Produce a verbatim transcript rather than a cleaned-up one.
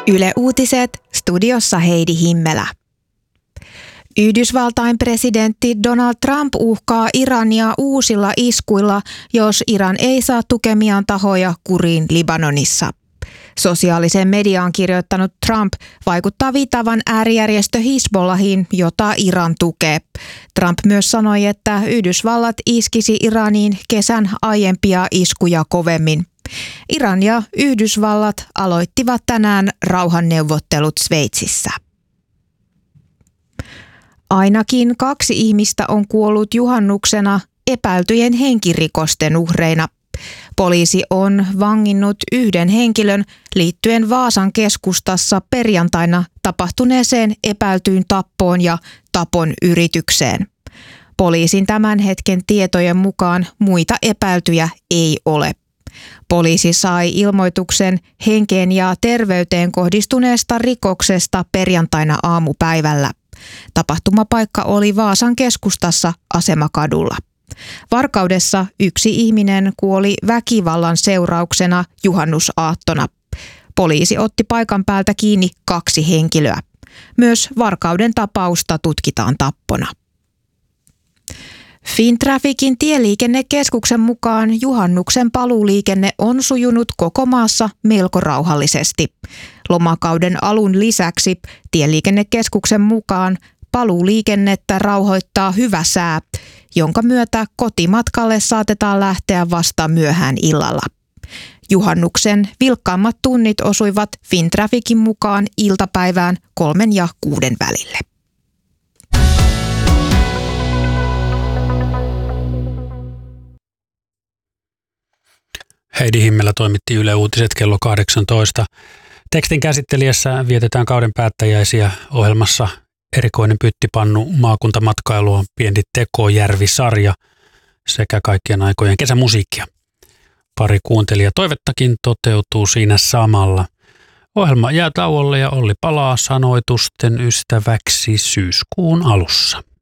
Yle Uutiset, studiossa Heidi Himmelä. Yhdysvaltain presidentti Donald Trump uhkaa Irania uusilla iskuilla, jos Iran ei saa tukemiaan tahoja kuriin Libanonissa. Sosiaalisen mediaan kirjoittanut Trump vaikuttaa viittaavan äärijärjestö Hizbollahin, jota Iran tukee. Trump myös sanoi, että Yhdysvallat iskisi Iraniin kesän aiempia iskuja kovemmin. Iran ja Yhdysvallat aloittivat tänään rauhanneuvottelut Sveitsissä. Ainakin kaksi ihmistä on kuollut juhannuksena epäiltyjen henkirikosten uhreina. Poliisi on vanginnut yhden henkilön liittyen Vaasan keskustassa perjantaina tapahtuneeseen epäiltyyn tappoon ja tapon yritykseen. Poliisin tämän hetken tietojen mukaan muita epäiltyjä ei ole. Poliisi sai ilmoituksen henkeen ja terveyteen kohdistuneesta rikoksesta perjantaina aamupäivällä. Tapahtumapaikka oli Vaasan keskustassa Asemakadulla. Varkaudessa yksi ihminen kuoli väkivallan seurauksena juhannusaattona. Poliisi otti paikan päältä kiinni kaksi henkilöä. Myös Varkauden tapausta tutkitaan tappona. Fintrafficin tieliikennekeskuksen mukaan juhannuksen paluuliikenne on sujunut koko maassa melko rauhallisesti. Lomakauden alun lisäksi tieliikennekeskuksen mukaan paluuliikennettä rauhoittaa hyvä sää, jonka myötä kotimatkalle saatetaan lähteä vasta myöhään illalla. Juhannuksen vilkkaammat tunnit osuivat Fintrafficin mukaan iltapäivään kolmen ja kuuden välille. Heidi Himmelä toimitti Yle Uutiset kello kahdeksantoista. Tekstin käsittelijässä vietetään kauden päättäjäisiä ohjelmassa erikoinen pyttipannu, maakuntamatkailua, pieni Tekojärvi-sarja sekä kaikkien aikojen kesämusiikkia. Pari kuuntelijatoivettakin toteutuu siinä samalla. Ohjelma jää tauolle ja Olli palaa sanoitusten ystäväksi syyskuun alussa.